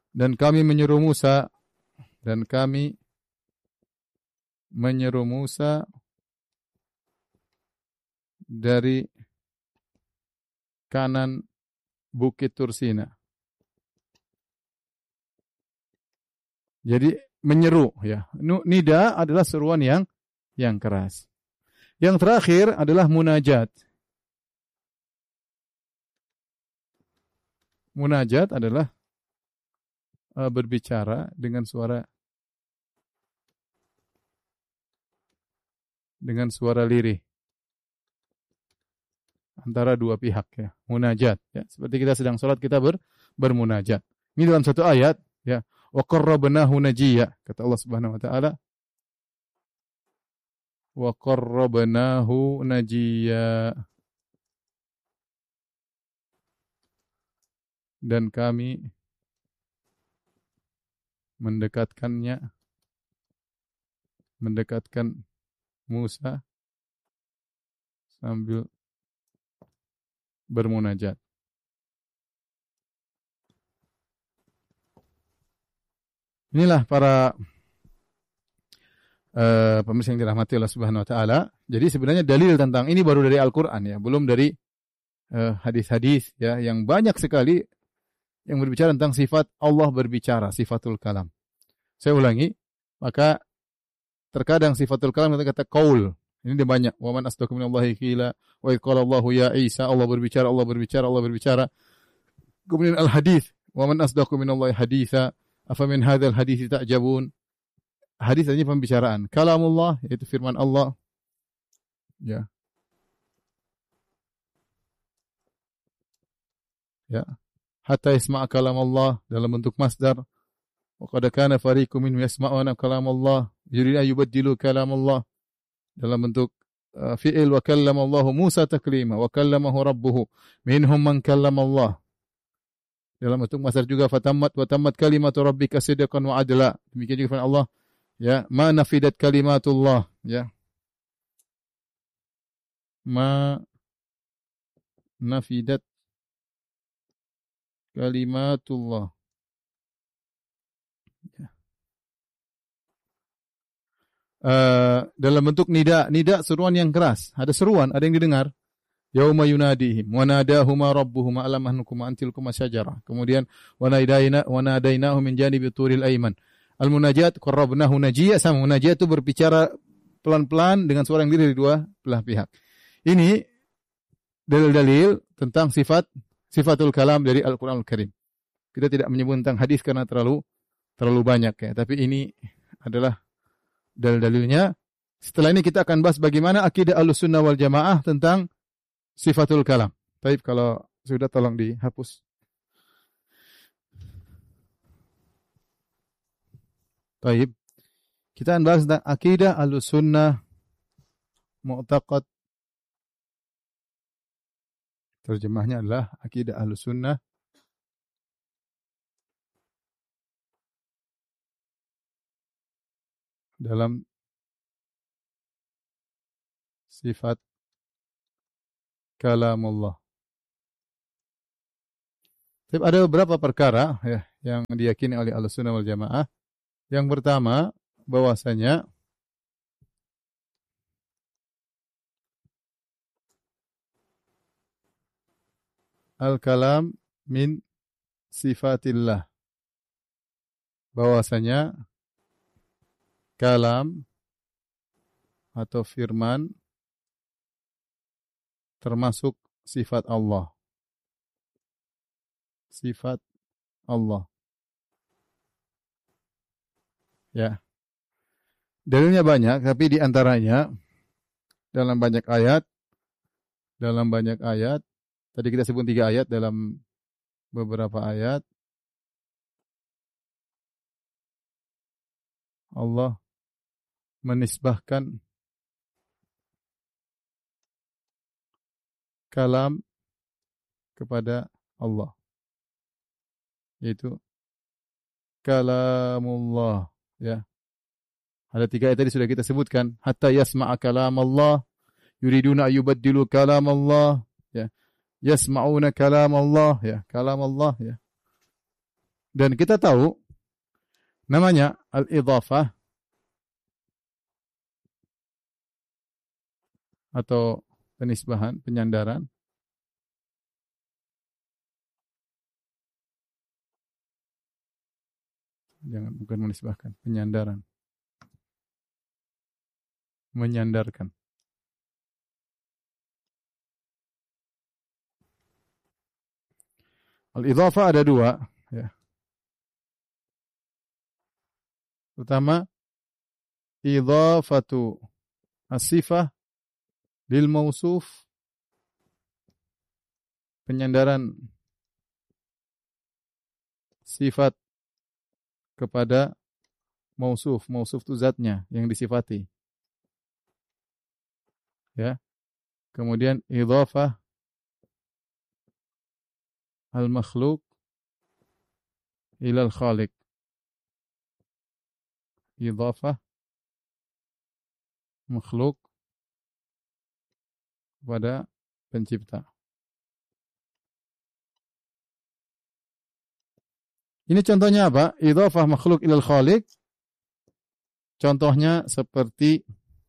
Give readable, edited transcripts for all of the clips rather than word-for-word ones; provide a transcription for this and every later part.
Dan kami menyeru Musa dari kanan Bukit Tursina. Jadi menyeru ya. Nida adalah seruan yang keras. Yang terakhir adalah munajat. Munajat adalah berbicara dengan suara lirih antara dua pihak ya. Munajat ya. Seperti kita sedang salat kita bermunajat. Ini dalam satu ayat ya. Wa qarrabnahu najiyya kata Allah Subhanahu wa taala. Wa qarrabnahu najiyya. Dan kami mendekatkan Musa sambil bermunajat. Inilah para pemirsa yang dirahmati Allah Subhanahu wa taala. Jadi sebenarnya dalil tentang ini baru dari Al-Qur'an ya, belum dari hadis-hadis ya yang banyak sekali yang berbicara tentang sifat Allah berbicara, sifatul kalam. Saya ulangi, maka terkadang sifatul kalam kata qaul. Ini dia banyak. Wa man asdaqu minallahi qila wa qala Allahu ya Isa, Allah berbicara. Kemudian al-hadis, wa man asdaqu minallahi haditsa, afa min hadzal hadits ta'jabun. Hadis artinya pembicaraan. Kalamullah yaitu firman Allah. Ya. Ya. Hatta yasma' kalam Allah dalam bentuk masdar. Wa qad kana fariqum minhum yasma'una kalam Allah yuriduna yubaddilu kalam Allah dalam bentuk fi'il wa kallama Allah Musa taklima wa kallamahu rabbuhu minhum man kallama Allah dalam bentuk masdar juga fatammat wa tammat kalimatu rabbika sidqan wa adla. Demikian juga firman Allah ya ma nafidat kalimatullah ya ma nafidat kalimatullah. Dalam bentuk nida seruan yang keras. Ada seruan, ada yang didengar. Yauma yunadihim wa nadahuma rabbuhuma alam ankum antilkum syajara. Kemudian wa nadainahu min janibi turil aiman. Al munajat qarrabnahu najiyya, sama munajat itu berbicara pelan-pelan dengan suara yang dari dua belah pihak. Ini dalil-dalil tentang sifatul kalam dari Al-Qur'anul Karim. Kita tidak menyebut tentang hadis karena terlalu banyak ya, tapi ini adalah dalil-dalilnya. Setelah ini kita akan bahas bagaimana akidah Ahlussunnah wal Jamaah tentang sifatul kalam. Baik, kalau sudah tolong dihapus. Baik. Kita akan bahas tentang akidah Ahlussunnah mu'taqad. Terjemahnya adalah akidah Ahlussunnah dalam sifat kalamullah. Tapi ada beberapa perkara ya yang diyakini oleh Ahlussunnah wal Jamaah. Yang pertama, bahwasanya al-kalam min sifatillah. Bahwasanya kalam atau firman termasuk sifat Allah. Sifat Allah. Ya. Dalilnya banyak, tapi di antaranya dalam banyak ayat, tadi kita sebut 3 ayat, dalam beberapa ayat Allah menisbahkan kalam kepada Allah, yaitu kalamullah ya. Ada 3 ayat tadi sudah kita sebutkan, hatta yasma'a kalamullah yuriduna ayyubaddilu kalamullah ya. Yasma'una kalamullah ya, kalamullah ya. Dan kita tahu namanya al-idhafah atau penisbahan, penyandaran. Jangan, bukan menisbahkan, penyandaran. Menyandarkan. Al-idhafah ada dua, ya. Pertama, idhafatu as-sifah lil mausuf, penyandaran sifat kepada mausuf. Mausuf itu zatnya yang disifati. Ya. Kemudian idhafah al-makhluq ila al-khaliq. Idhafah makhluk kepada pencipta. Ini contohnya apa? Idhafah makhluk ila al-khaliq. Contohnya seperti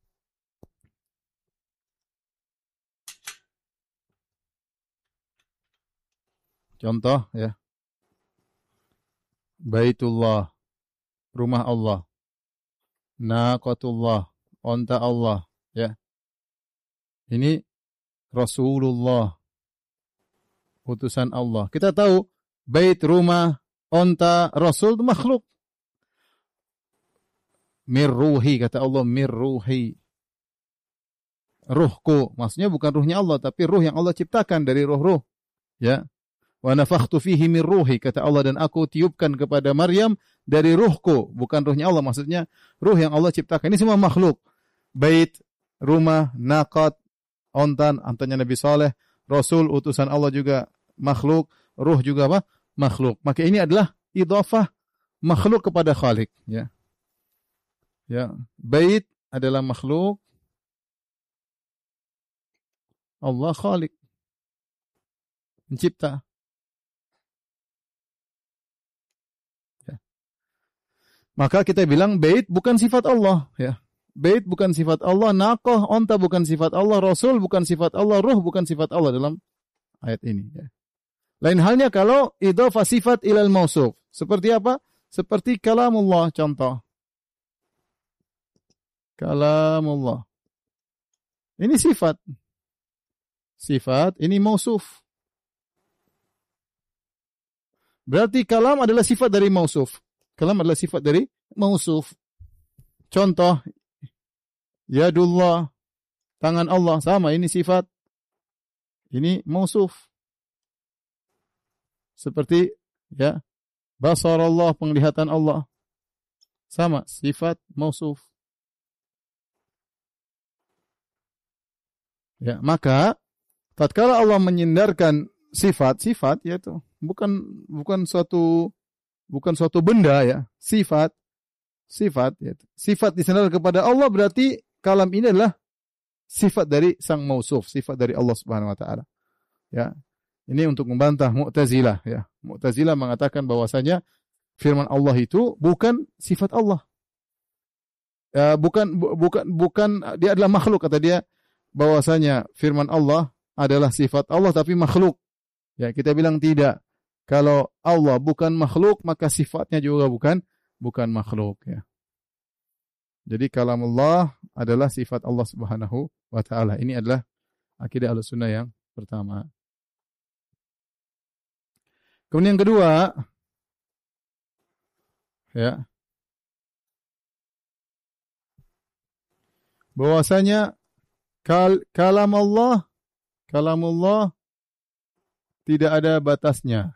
contoh, ya. Baitullah, rumah Allah. Naqatullah, onta Allah, ya. Ini Rasulullah, utusan Allah. Kita tahu bait, rumah, onta, Rasul itu makhluk. Mirruhi, kata Allah, mirruhi. Ruhku, maksudnya bukan ruhnya Allah, tapi ruh yang Allah ciptakan dari ruh-ruh. Ya. Wa nafakhtu fihi min ruhi, kata Allah, dan aku tiupkan kepada Maryam dari ruhku, bukan ruhnya Allah, maksudnya ruh yang Allah ciptakan. Ini semua makhluk. Bait, rumah, naqat, ontan, antanya Nabi Saleh, Rasul, utusan Allah juga makhluk, ruh juga apa? Makhluk. Maka ini adalah idhafah makhluk kepada Khalik, ya. Ya, bait adalah makhluk, Allah Khalik, pencipta. Ya. Maka kita bilang bait bukan sifat Allah, ya. Bait bukan sifat Allah, naqah, onta bukan sifat Allah, Rasul bukan sifat Allah, ruh bukan sifat Allah dalam ayat ini, ya. Lain halnya kalau idhafah sifat ilal mausuf. Seperti apa? Seperti kalamullah, contoh. Kalamullah. Ini sifat. Sifat, ini mausuf. Berarti kalam adalah sifat dari mausuf. Kalam adalah sifat dari mausuf. Contoh, yadullah, tangan Allah, sama, ini sifat. Ini mausuf. Seperti, ya, basar Allah, penglihatan Allah. Sama, sifat mausuf. Ya, maka tatkala Allah menyandarkan sifat yaitu bukan suatu benda, ya, sifat yaitu. Sifat disandarkan kepada Allah, berarti kalam ini adalah sifat dari sang mausuf, sifat dari Allah Subhanahu wa taala. Ya. Ini untuk membantah Mu'tazilah, ya. Mu'tazilah mengatakan bahwasanya firman Allah itu bukan sifat Allah. Ya, bukan dia adalah makhluk, kata dia, bahwasanya firman Allah adalah sifat Allah tapi makhluk. Ya, kita bilang tidak. Kalau Allah bukan makhluk, maka sifatnya juga bukan makhluk, ya. Jadi kalamullah adalah sifat Allah Subhanahu wa taala. Ini adalah akidah Ahlussunnah yang pertama. Kemudian yang kedua, ya, bahwasanya kalamullah tidak ada batasnya.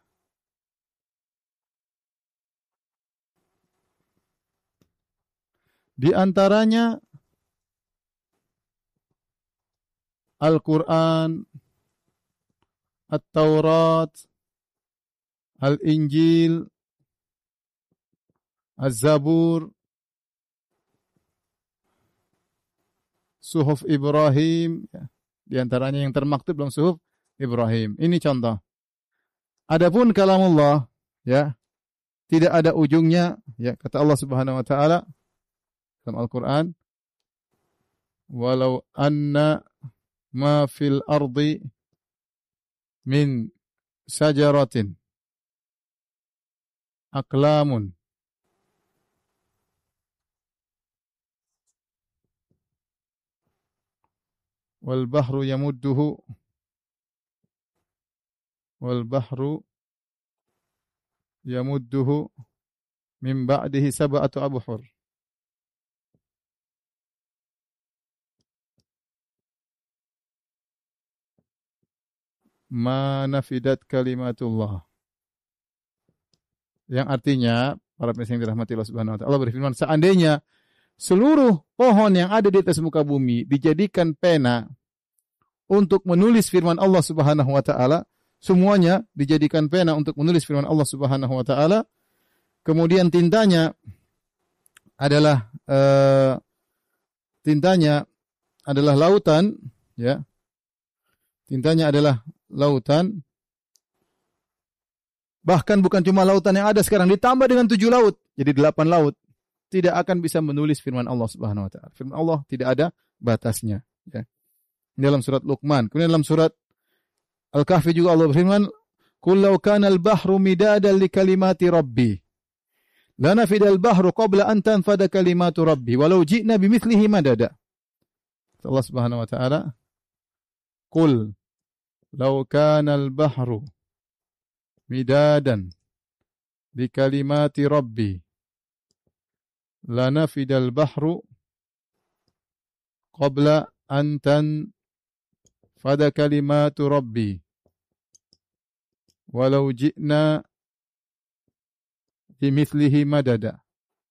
Di antaranya Al-Quran, At-Taurat, Al-Injil, Az-Zabur, Suhuf Ibrahim, ya. Di antaranya yang termaktub dalam Suhuf Ibrahim. Ini contoh. Adapun kalamullah, ya, tidak ada ujungnya. Ya, kata Allah Subhanahu wa taala dalam Al-Qur'an, "Walau anna ma fil ardi min sajaratin aqlamun wal bahru yamudduhu wal bahru yamudduhu min ba'dihi sab'atu abhur." Ma nafidat kalimatullah. Yang artinya, para pendengar yang dirahmati Allah Subhanahu wa taala, Allah berfirman, seandainya seluruh pohon yang ada di atas muka bumi dijadikan pena untuk menulis firman Allah Subhanahu wa taala, semuanya dijadikan pena untuk menulis firman Allah Subhanahu wa taala, kemudian tintanya adalah lautan, ya. Tintanya adalah lautan. Bahkan bukan cuma lautan yang ada sekarang, ditambah dengan 7 laut, jadi 8 laut. Tidak akan bisa menulis firman Allah Subhanahu wa taala. Firman Allah tidak ada batasnya, ya. Dalam surat Luqman. Kemudian dalam surat Al-Kahfi juga Allah berfirman, "Qul law kana al-bahru midadan li kalimati rabbi, lanafida al-bahru qabla an tanfada kalimatu rabbi, walau ji'na bimithlihi madada." Allah Subhanahu wa taala, "Qul law kana al-bahru midadan li kalimati rabbi, lanafida al-bahru qabla an tanfada kalimatu rabbi, walau ji'na bimithlihi madada."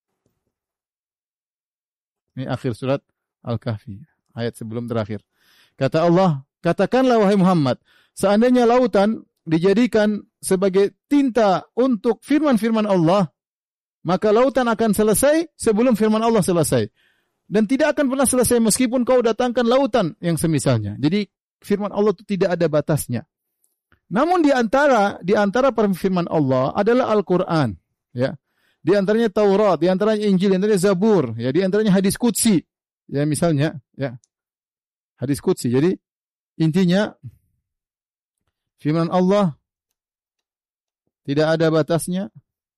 Ini akhir surat Al-Kahfi, ayat sebelum terakhir. Kata Allah, katakanlah wahai Muhammad, seandainya lautan dijadikan sebagai tinta untuk firman-firman Allah, maka lautan akan selesai sebelum firman Allah selesai. Dan tidak akan pernah selesai meskipun kau datangkan lautan yang semisalnya. Jadi firman Allah itu tidak ada batasnya. Namun di antara firman Allah adalah Al-Qur'an, ya. Di antaranya Taurat, di antaranya Injil, di antaranya Zabur, ya, di antaranya hadis qudsi. Ya, misalnya, ya. Hadis qudsi. Jadi intinya firman Allah tidak ada batasnya.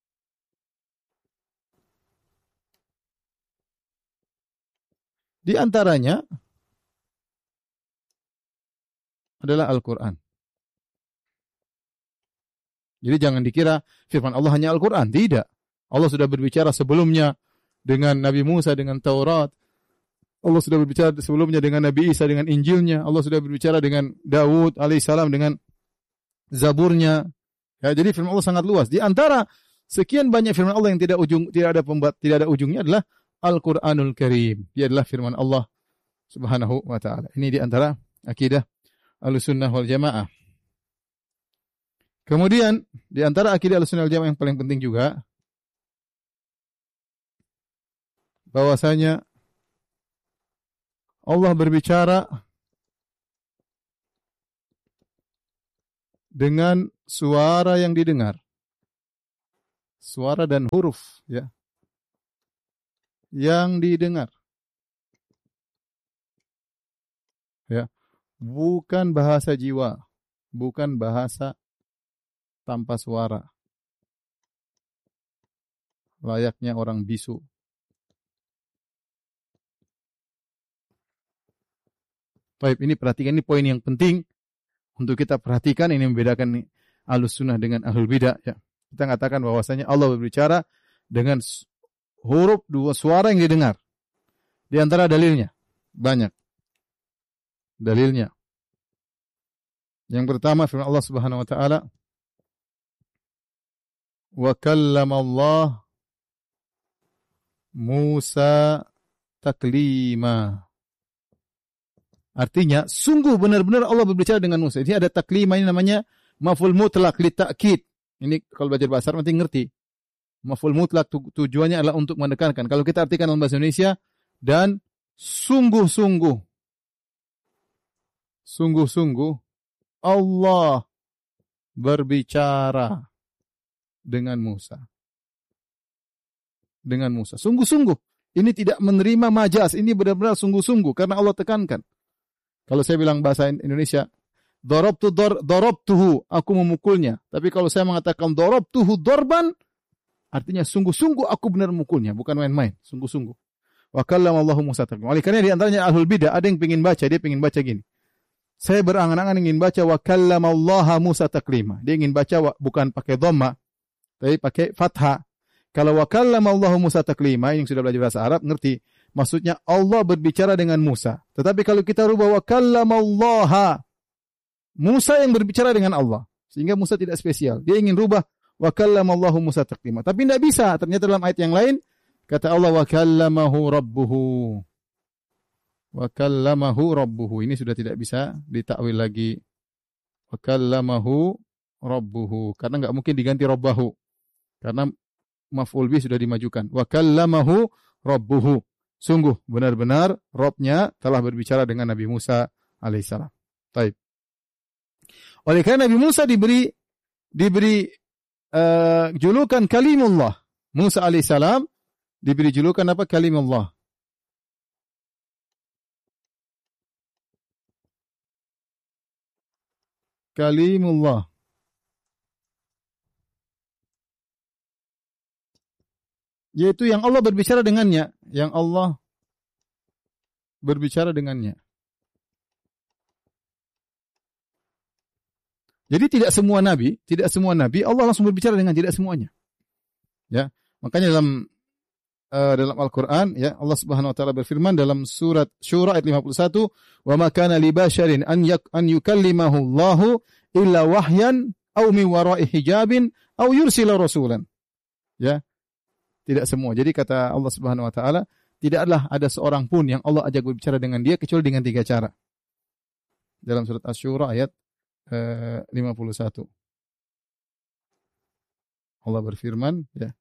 Di antaranya adalah Al-Quran. Jadi jangan dikira firman Allah hanya Al-Quran. Tidak. Allah sudah berbicara sebelumnya dengan Nabi Musa, dengan Taurat. Allah sudah berbicara sebelumnya dengan Nabi Isa, dengan Injilnya. Allah sudah berbicara dengan Daud alaihissalam, dengan Zaburnya. Ya, jadi firman Allah sangat luas. Di antara sekian banyak firman Allah yang tidak ada ujungnya adalah Al-Qur'anul Karim. Dia adalah firman Allah Subhanahu wa taala. Ini di antara akidah Ahlussunnah wal Jamaah. Kemudian di antara akidah Ahlussunnah wal Jamaah yang paling penting juga bahwasanya Allah berbicara dengan suara yang didengar. Suara dan huruf, ya. Yang didengar. Ya. Bukan bahasa jiwa, bukan bahasa tanpa suara. Layaknya orang bisu. Baik, ini perhatikan, ini poin yang penting untuk kita perhatikan. Ini membedakan Ahlussunnah dengan Ahlul Bidah, ya. Kita katakan bahwasanya Allah berbicara dengan huruf, dua suara yang didengar. Di antara dalilnya banyak. Dalilnya yang pertama firman Allah Subhanahu wa taala, "Wa kallama Allah Musa taklima." Artinya, sungguh benar-benar Allah berbicara dengan Musa. Ini ada taklima, ini namanya maf'ul mutlaq li ta'kid. Ini kalau belajar bahasa Arab nanti ngerti. Maf'ul mutlaq tujuannya adalah untuk menekankan. Kalau kita artikan dalam bahasa Indonesia, dan sungguh-sungguh. Sungguh-sungguh Allah berbicara dengan Musa. dengan Musa. Sungguh-sungguh. Ini tidak menerima majas. Ini benar-benar sungguh-sungguh. Karena Allah tekankan. Kalau saya bilang bahasa Indonesia, darabtuhu, aku memukulnya. Tapi kalau saya mengatakan darabtuhu darban, artinya sungguh-sungguh aku benar memukulnya. Bukan main-main. Sungguh-sungguh. Wa kallamallahu Musa taklima. Oleh karena di antaranya ahlul bidah, ada yang ingin baca. Dia ingin baca gini. Saya berangan-angan ingin baca wa kallamallaha Musa taklima. Dia ingin baca bukan pakai dhamma, tapi pakai fathah. Kalau wa kallamallahu Musa taklima, yang sudah belajar bahasa Arab ngerti, maksudnya Allah berbicara dengan Musa. Tetapi kalau kita rubah wa kallamallaha, Musa yang berbicara dengan Allah, sehingga Musa tidak spesial. Dia ingin rubah wa kallamallahu Musa taklima, tapi tidak bisa. Ternyata dalam ayat yang lain kata Allah wa kallamahu rabbuhu. Wa kallamahu rabbuhu. Ini sudah tidak bisa ditakwil lagi. Wa kallamahu rabbuhu. Karena enggak mungkin diganti rabbahu. Karena maf'ul bih sudah dimajukan. Wa kallamahu rabbuhu. Sungguh benar-benar Rabb-nya telah berbicara dengan Nabi Musa alaihissalam. Baik. Oleh karena Nabi Musa diberi julukan kalimullah. Musa alaihissalam diberi julukan apa? Kalimullah. Kalimullah. Yaitu yang Allah berbicara dengannya. Yang Allah berbicara dengannya. Jadi tidak semua nabi Allah langsung berbicara dengan, tidak semuanya. Ya, makanya dalam Al-Qur'an ya, Allah Subhanahu wa taala berfirman dalam surat Syura ayat 51, "Wa ma kana li basharin an yukallimahu Allahu illa wahyan aw min wara'i hijabin aw yursila rasulan." Ya. Tidak semua. Jadi kata Allah Subhanahu wa taala, tidaklah ada seorang pun yang Allah ajak berbicara dengan dia kecuali dengan 3 cara. Dalam surat Asy-Syura ayat 51. Allah berfirman, ya.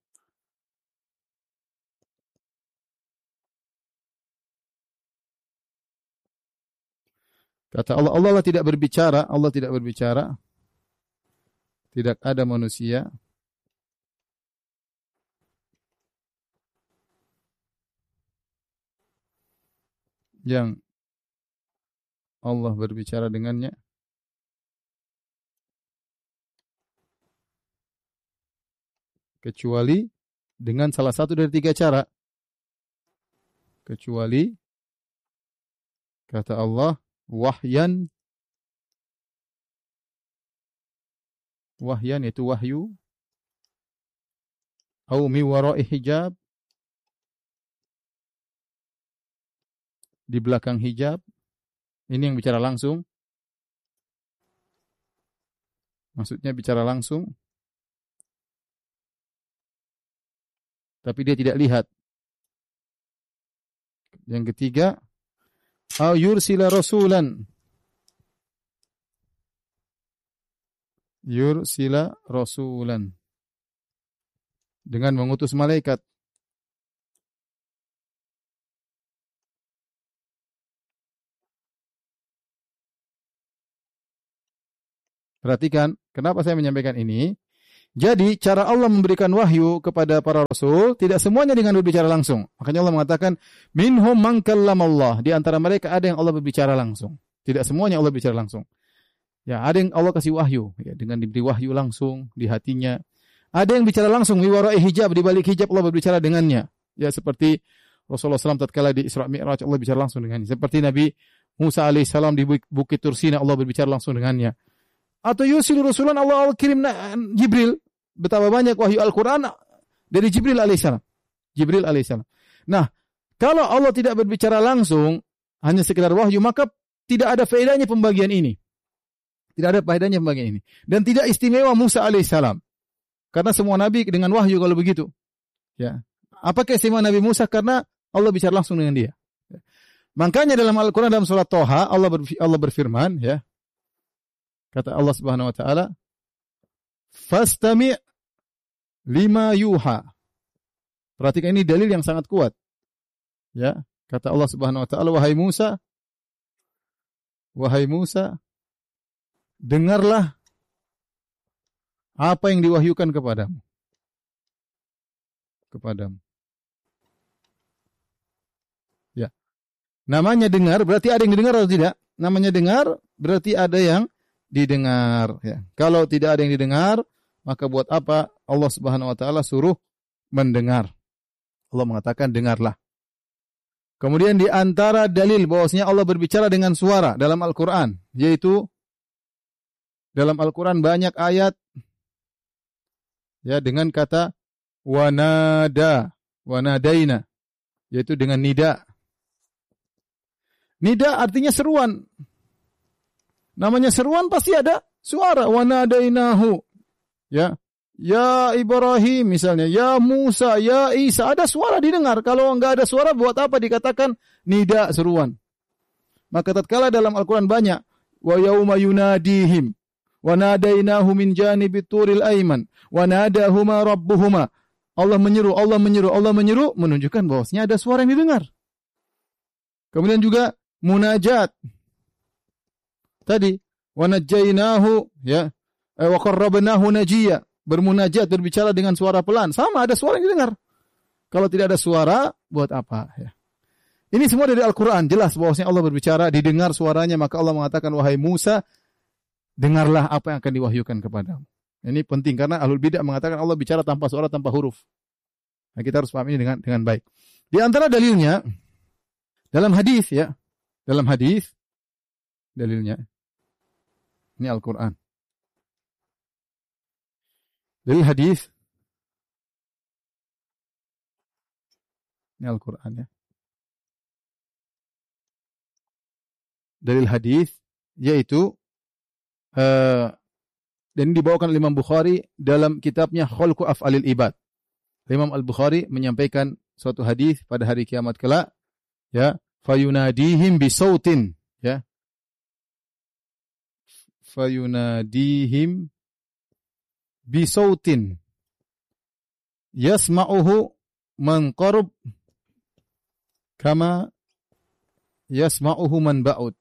Kata Allah, Allah tidak berbicara, tidak ada manusia yang Allah berbicara dengannya kecuali dengan salah satu dari 3 cara. Kecuali kata Allah wahyan itu wahyu, au mi wara'i hijab, di belakang hijab. Ini yang bicara langsung. Maksudnya bicara langsung, tapi dia tidak lihat. Yang ketiga, au yursila rasulan. Yursila rasulan. Dengan mengutus malaikat. Perhatikan, kenapa saya menyampaikan ini? Jadi, cara Allah memberikan wahyu kepada para rasul, tidak semuanya dengan berbicara langsung. Makanya Allah mengatakan, minhum man kallamallah. Di antara mereka ada yang Allah berbicara langsung. Tidak semuanya Allah berbicara langsung. Ya, ada yang Allah kasih wahyu, ya, dengan diberi wahyu langsung di hatinya. Ada yang bicara langsung, wiwara'i hijab, di balik hijab Allah berbicara dengannya. Ya, seperti Rasulullah SAW tatkala di Isra Mi'raj Allah bicara langsung dengannya. Seperti Nabi Musa alaihissalam di Bukit Tursina Allah berbicara langsung dengannya. Atau yusil rasulan Allah kirim Jibril. Betapa banyak wahyu Al-Quran dari Jibril alaihissalam. Jibril alaihissalam. Nah, kalau Allah tidak berbicara langsung, hanya sekedar wahyu, maka tidak ada faedahnya pembagian ini. Tidak ada faedahnya pembagian ini. Dan tidak istimewa Musa alaihissalam. Karena semua nabi dengan wahyu kalau begitu. Ya. Apakah istimewa Nabi Musa? Karena Allah bicara langsung dengan dia. Makanya dalam Al-Quran dalam surat Toha Allah berfirman, ya. Kata Allah Subhanahu wa taala, "Fastami' lima yuha." Perhatikan, ini dalil yang sangat kuat. Ya, kata Allah Subhanahu wa taala, wahai Musa, dengarlah apa yang diwahyukan kepadamu. Namanya dengar berarti ada yang didengar atau tidak? Namanya dengar berarti ada yang didengar. Ya. Kalau tidak ada yang didengar, maka buat apa Allah Subhanahu Wa Taala suruh mendengar? Allah mengatakan dengarlah. Kemudian di antara dalil bahwasanya Allah berbicara dengan suara dalam Al-Quran, yaitu dalam Al-Quran banyak ayat ya dengan kata wanada, wanadaina, yaitu dengan nida. Nida artinya seruan. Namanya seruan pasti ada suara. Wanadainahu. Ya. Ya Ibrahim misalnya. Ya Musa. Ya Isa. Ada suara didengar. Kalau enggak ada suara buat apa dikatakan nida seruan. Maka tatkala dalam Al-Quran banyak. Wa yauma yunadihim. Wa nadainahu min janibit turil aiman. Wa nadahuma rabbuhuma. Allah menyeru, Allah menyeru, Allah menyeru. Menunjukkan bahwasanya ada suara yang didengar. Kemudian juga munajat. Tadi wa najjaynahu ya wa qarrabnahu najiya, bermunajat berbicara dengan suara pelan, sama ada suara yang didengar. Kalau tidak ada suara buat apa ya. Ini semua dari Al-Qur'an jelas bahwasanya Allah berbicara, didengar suaranya, maka Allah mengatakan wahai Musa dengarlah apa yang akan diwahyukan kepadamu. Ini penting karena ahlul bidah mengatakan Allah bicara tanpa suara, tanpa huruf. Nah, kita harus paham ini dengan baik. Di antara dalilnya dalam hadis ya. Dalam hadis dalilnya ini Al-Qur'an. Dalil hadis ini Al-Qur'an ya. Dalil hadis yaitu dan ini dibawakan oleh Imam Bukhari dalam kitabnya Khalqu Af'alil Ibad. Imam Al-Bukhari menyampaikan suatu hadis pada hari kiamat kelak ya, fayunadihim bisautin ya. Fayunadihim bisautin yasma'uhu man qarab kama yasma'uhu man ba'ud.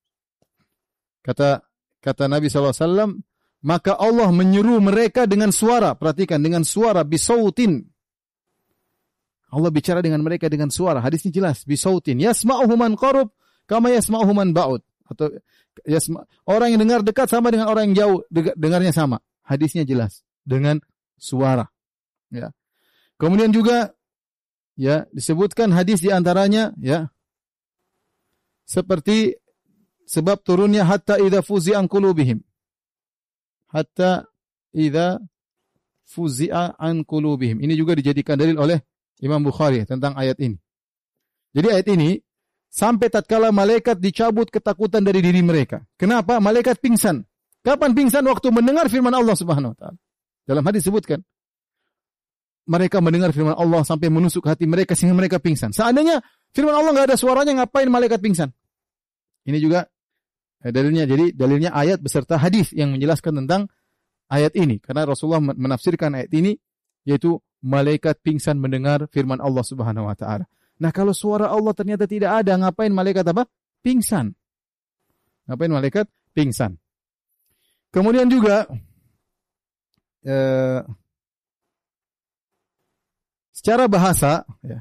Kata Nabi SAW, maka Allah menyeru mereka dengan suara. Perhatikan, dengan suara bisautin. Allah bicara dengan mereka dengan suara. Hadisnya jelas, bisautin yasma'uhu man qarab kama yasma'uhu man ba'ud. Atau orang yang dengar dekat sama dengan orang yang jauh dengarnya sama. Hadisnya jelas dengan suara. Ya. Kemudian juga ya disebutkan hadis di antaranya ya seperti sebab turunnya hatta idza fuzi'a an qulubihim. Hatta idza fuzi'a an qulubihim. Ini juga dijadikan dalil oleh Imam Bukhari tentang ayat ini. Jadi ayat ini sampai tatkala malaikat dicabut ketakutan dari diri mereka. Kenapa? Malaikat pingsan. Kapan pingsan? Waktu mendengar firman Allah Subhanahu wa taala. Dalam hadis disebutkan mereka mendengar firman Allah sampai menusuk hati mereka sehingga mereka pingsan. Seandainya firman Allah enggak ada suaranya, ngapain malaikat pingsan? Ini juga dalilnya. Jadi dalilnya ayat beserta hadis yang menjelaskan tentang ayat ini. Karena Rasulullah menafsirkan ayat ini yaitu malaikat pingsan mendengar firman Allah Subhanahu wa taala. Nah, kalau suara Allah ternyata tidak ada, ngapain malaikat apa? Pingsan. Ngapain malaikat? Pingsan. Kemudian juga secara bahasa ya.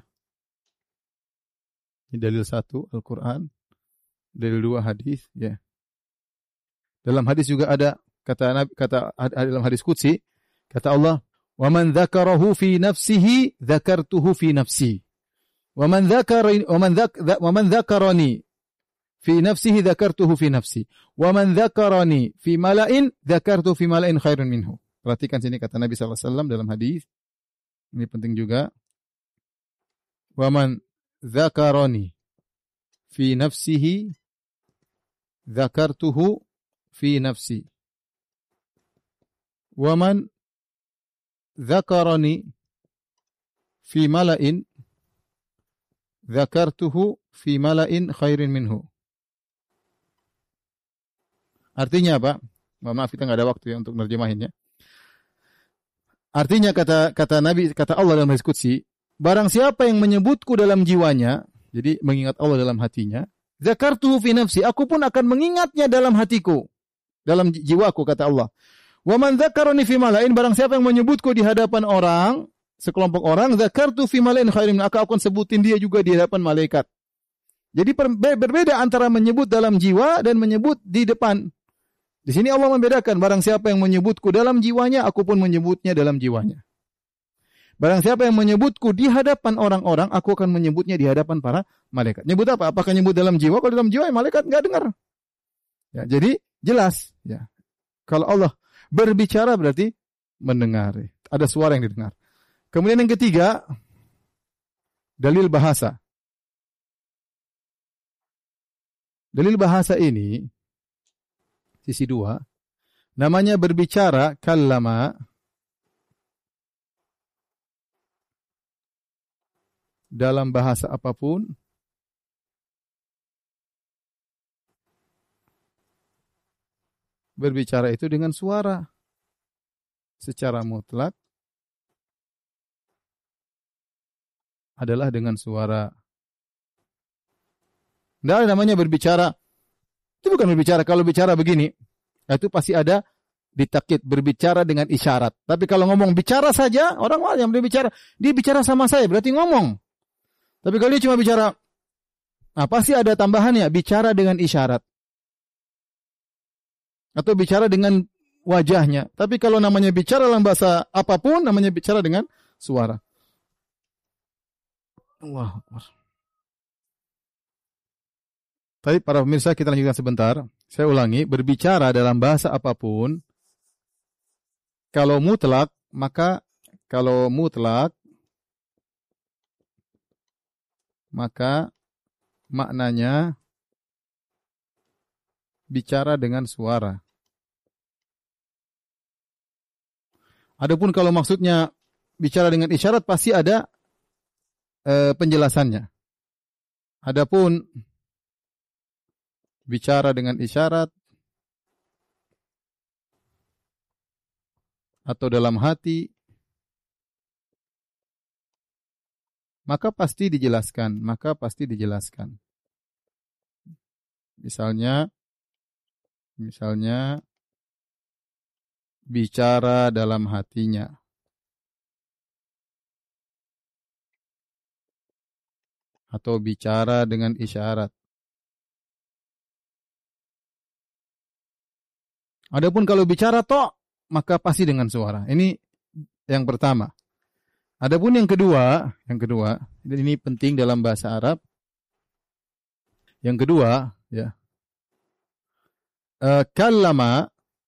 Ini dalil 1 Al-Qur'an, dalil 2 hadis ya. Dalam hadis juga ada kata dalam hadis qudsi kata Allah, "Wa man dzakarahu fi nafsihi dzakartuhu fi nafsi. Wa man dzakarani fi nafsihi dzakartuhu fi nafsi. Wa man dzakarani fi mala'in dzakartuhu fi mala'in khairun minhu." Perhatikan sini kata Nabi sallallahu alaihi wasallam dalam hadis. Ini penting juga. Wa man dzakarani fi nafsihi dzakartuhu fi nafsi. Wa man dzakarani fi mala'in dzakartuhu fi mala'in khairin minhu. Artinya apa? Maaf kita enggak ada waktu ya untuk nerjemahinnya. Artinya kata Nabi, kata Allah dalam hadis qudsi, barang siapa yang menyebutku dalam jiwanya, jadi mengingat Allah dalam hatinya, dzakartuhu fi nafsi, aku pun akan mengingatnya dalam hatiku, dalam jiwaku kata Allah. Wa man dzakarani fi mala'in, barang siapa yang menyebutku di hadapan orang, sekelompok orang, dzakartu fi mala'in khairin, aku akan sebutin dia juga di hadapan malaikat. Jadi berbeda antara menyebut dalam jiwa dan menyebut di depan. Di sini Allah membedakan, barang siapa yang menyebutku dalam jiwanya, aku pun menyebutnya dalam jiwanya. Barang siapa yang menyebutku di hadapan orang-orang, aku akan menyebutnya di hadapan para malaikat. Nyebut apa? Apakah nyebut dalam jiwa? Kalau dalam jiwa, malaikat nggak dengar. Ya, jadi jelas. Ya. Kalau Allah berbicara berarti mendengar. Ada suara yang didengar. Kemudian yang ketiga, dalil bahasa. Dalil bahasa ini, sisi dua, namanya berbicara, kallama, dalam bahasa apapun, berbicara itu dengan suara. Secara mutlak adalah dengan suara. Tidak ada namanya berbicara. Itu bukan berbicara. Kalau bicara begini, itu pasti ada ditakid, berbicara dengan isyarat. Tapi kalau ngomong bicara saja, orang yang berbicara, dia bicara sama saya, berarti ngomong. Tapi kalau dia cuma bicara, pasti ada tambahannya, bicara dengan isyarat. Atau bicara dengan wajahnya. Tapi kalau namanya bicara dalam bahasa apapun, namanya bicara dengan suara. Allahu Akbar. Tapi para pemirsa, kita lanjutkan sebentar. Saya ulangi, berbicara dalam bahasa apapun, kalau mutlak, maka maknanya bicara dengan suara. Adapun kalau maksudnya bicara dengan isyarat, pasti ada penjelasannya. Adapun bicara dengan isyarat atau dalam hati, maka pasti dijelaskan. Misalnya bicara dalam hatinya. Atau bicara dengan isyarat. Adapun kalau bicara tok, maka pasti dengan suara. Ini yang pertama. Adapun yang kedua, dan ini penting dalam bahasa Arab. Yang kedua, ya. Kallama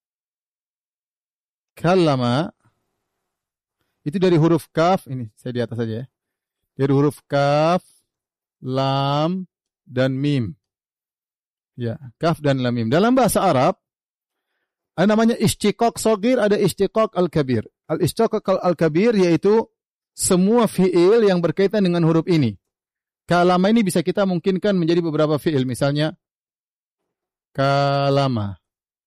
itu dari huruf kaf, ini saya di atas saja ya. Dari huruf kaf, lam, dan mim. Ya, kaf dan lam mim. Dalam bahasa Arab ada namanya istiqaq shagir, ada istiqaq al-kabir. Al-istiqaq al-kabir yaitu semua fi'il yang berkaitan dengan huruf ini. Kalama ini bisa kita mungkinkan menjadi beberapa fi'il. Misalnya kalama.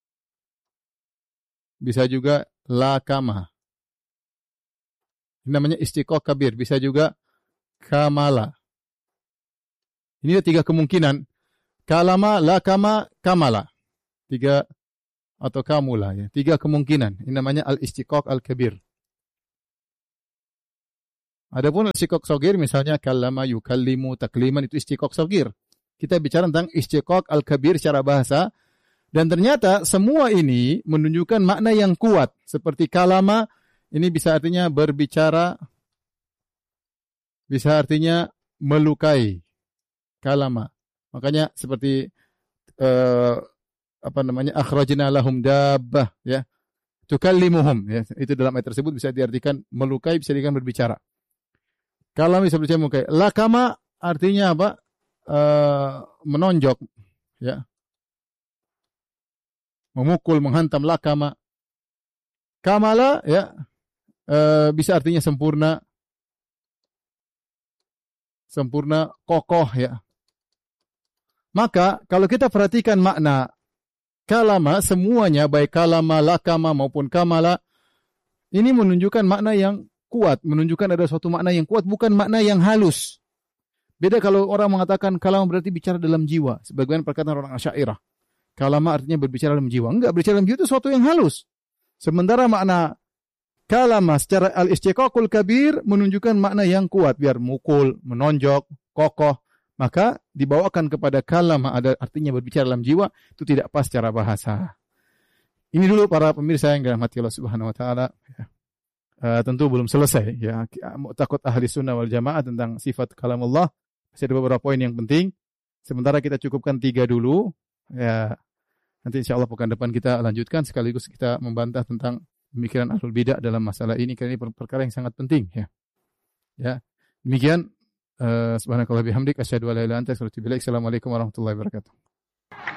Bisa juga lakama. Ini namanya istiqaq kabir. Bisa juga kamala. Ini ada 3 kemungkinan. Kalama, lakama, kamala. 3 atau kamula ya. 3 kemungkinan. Ini namanya al-istiqaq al-kabir. Adapun al-istiqaq shagir misalnya kallama, yukallimu, takliman, itu istiqaq shagir. Kita bicara tentang istiqaq al-kabir secara bahasa, dan ternyata semua ini menunjukkan makna yang kuat. Seperti kalama, ini bisa artinya berbicara, bisa artinya melukai. Kalama. Makanya seperti akhrajna lahum dabbah ya. Tukallimuhum ya. Itu dalam ayat tersebut bisa diartikan melukai, bisa diartikan berbicara. Kalama bisa berbicara melukai. Lakama artinya apa? Menonjok ya. Memukul, menghantam, lakama. Kamala ya bisa artinya sempurna. Sempurna, kokoh ya. Maka kalau kita perhatikan makna kalama, semuanya baik kalama, lakama maupun kamala, ini menunjukkan makna yang kuat, menunjukkan ada suatu makna yang kuat, bukan makna yang halus. Beda kalau orang mengatakan kalama berarti bicara dalam jiwa, sebagaimana perkataan orang Asy'ariyah. Kalama artinya berbicara dalam jiwa. Enggak, berbicara dalam jiwa itu sesuatu yang halus. Sementara makna kalama secara al-istiqaqul kabir menunjukkan makna yang kuat, biar mukul, menonjok, kokoh. maka dibawakan kepada kalam ada artinya berbicara dalam jiwa, itu tidak pas secara bahasa. Ini dulu para pemirsa yang dirahmati Allah Subhanahu wa taala. Tentu belum selesai ya. Mu'taqad ahli sunnah wal jamaah tentang sifat kalamullah. Masih ada beberapa poin yang penting. Sementara kita cukupkan 3 dulu. Ya, nanti insya Allah pekan depan kita lanjutkan sekaligus kita membantah tentang pemikiran ahlul bidah dalam masalah ini karena ini perkara yang sangat penting ya. Ya. Demikian subhanakallah bihamdik asyhadu an la ilaha illa anta astaghfiruka wa atubu ilaik. Assalamualaikum warahmatullahi wabarakatuh.